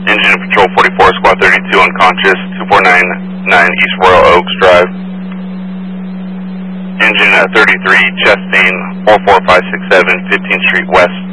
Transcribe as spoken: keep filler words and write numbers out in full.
Engine Patrol forty-four, Squad thirty-two unconscious, two four nine nine East Royal Oaks Drive. Engine uh, thirty-three, Chastain, four four five six seven, fifteenth Street West.